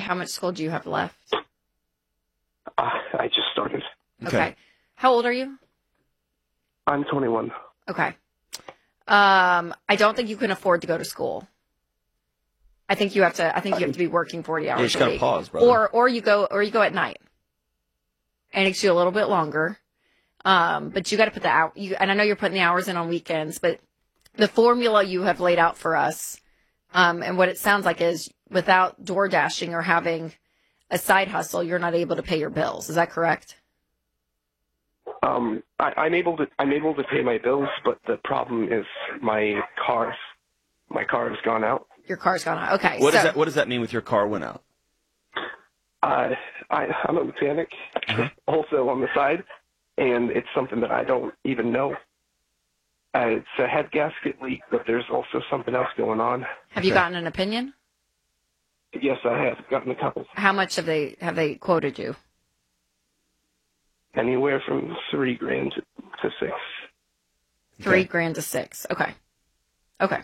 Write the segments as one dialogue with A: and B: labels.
A: how much school do you have left?
B: I just started.
A: Okay. How old are you?
B: I'm 21.
A: Okay. I don't think you can afford to go to school. I think you have to be working 40 hours
C: You just
A: a
C: gotta
A: week.
C: pause, brother.
A: Or you go at night. And it takes you a little bit longer. But you got to put and I know you're putting the hours in on weekends, but the formula you have laid out for us, and what it sounds like is without door dashing or having a side hustle, you're not able to pay your bills. Is that correct?
B: I'm able to pay my bills, but the problem is my car has gone out.
A: Your car's gone out. Okay.
C: What does that mean with your car went out?
B: I'm a mechanic, also on the side, and it's something that I don't even know. It's a head gasket leak, but there's also something else going on.
A: Have you gotten an opinion?
B: Yes, I have gotten a couple.
A: How much have they quoted you?
B: Anywhere from $3,000 to $6,000.
A: $3,000 to $6,000. Okay.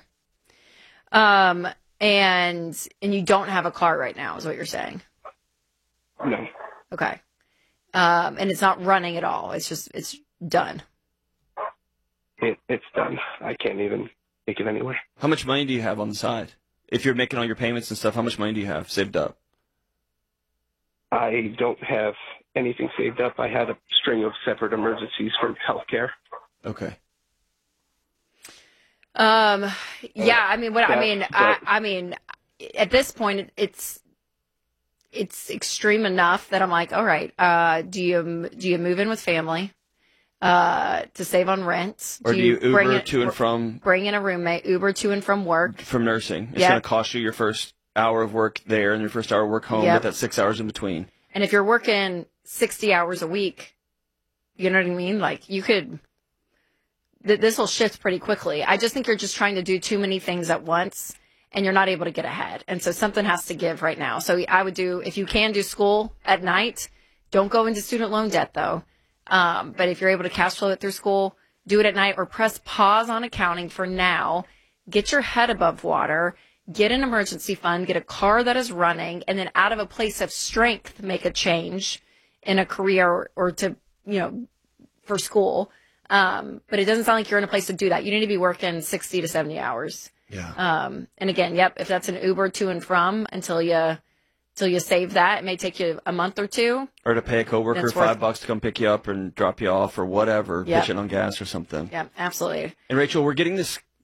A: And you don't have a car right now, is what you're saying?
B: No.
A: Okay. And it's not running at all. It's done.
B: It's done. I can't even take it anywhere.
C: How much money do you have on the side? If you're making all your payments and stuff, how much money do you have saved up?
B: I don't have anything saved up. I had a string of separate emergencies from healthcare.
C: Okay.
A: Yeah, I mean, at this point, it's extreme enough that I'm like, all right, do you move in with family, to save on rent?
C: Or do you Uber to and from?
A: Bring in a roommate, Uber to and from work.
C: From nursing. It's going to cost you your first hour of work there and your first hour of work home, but that's 6 hours in between.
A: And if you're working 60 hours a week, you know what I mean? Like this will shift pretty quickly. I just think you're just trying to do too many things at once and you're not able to get ahead. And so something has to give right now. So I would if you can do school at night, don't go into student loan debt though. But if you're able to cash flow it through school, do it at night or press pause on accounting for now. Get your head above water, get an emergency fund, get a car that is running, and then out of a place of strength, make a change in a career or to, for school. But it doesn't sound like you're in a place to do that. You need to be working 60 to 70 hours.
C: Yeah.
A: And again, if that's an Uber to and from until you save that, it may take you a month or two.
C: Or to pay a coworker $5 to come pick you up and drop you off or whatever, pitch it on gas or something.
A: Yeah, absolutely.
C: And Rachel, we're getting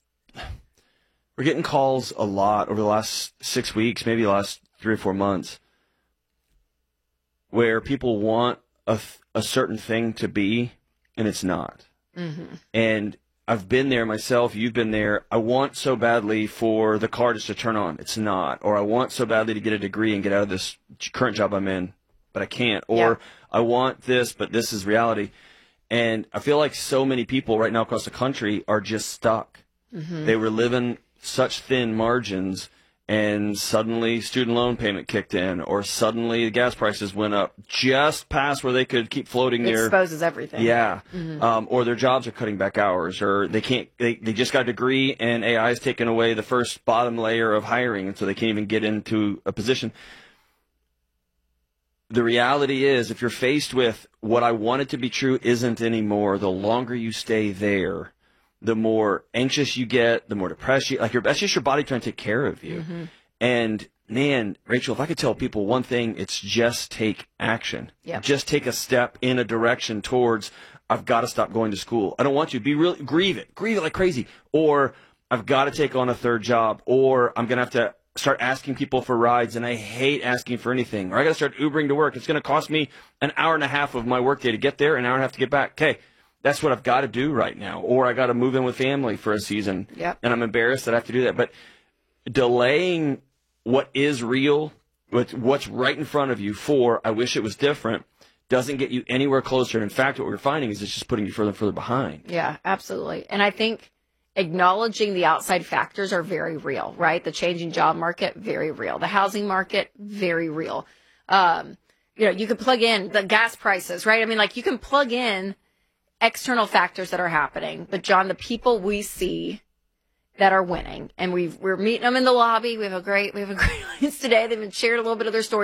C: calls a lot over the last 6 weeks, maybe the last 3 or 4 months, where people want a certain thing to be, and it's not. Mm-hmm. And I've been there myself. You've been there. I want so badly for the car just to turn on. It's not. Or I want so badly to get a degree and get out of this current job I'm in, but I can't. Or I want this, but this is reality. And I feel like so many people right now across the country are just stuck. Mm-hmm. They were living such thin margins, and suddenly student loan payment kicked in, or suddenly the gas prices went up just past where they could keep floating
A: it exposes everything.
C: Yeah. Mm-hmm. Or their jobs are cutting back hours, or they just got a degree and AI is taking away the first bottom layer of hiring, and so they can't even get into a position. The reality is, if you're faced with what I wanted to be true isn't anymore, the longer you stay there, the more anxious you get, the more depressed you, that's just your body trying to take care of you. Mm-hmm. And man, Rachel, if I could tell people one thing, it's just take action. Yep. Just take a step in a direction towards, I've got to stop going to school. I don't want to grieve it like crazy. Or I've got to take on a third job, or I'm going to have to start asking people for rides, and I hate asking for anything. Or I got to start Ubering to work. It's going to cost me an hour and a half of my workday to get there, an hour and a half to get back. Okay. That's what I've got to do right now. Or I got to move in with family for a season. Yep. And I'm embarrassed that I have to do that. But delaying what is real, what's right in front of you for, I wish it was different, doesn't get you anywhere closer. And in fact, what we're finding is it's just putting you further and further behind. Yeah, absolutely. And I think acknowledging the outside factors are very real, right? The changing job market, very real. The housing market, very real. You could plug in the gas prices, right? I mean, you can plug in external factors that are happening. But John, the people we see that are winning, and we're meeting them in the lobby. We have a great audience today. They've been sharing a little bit of their story.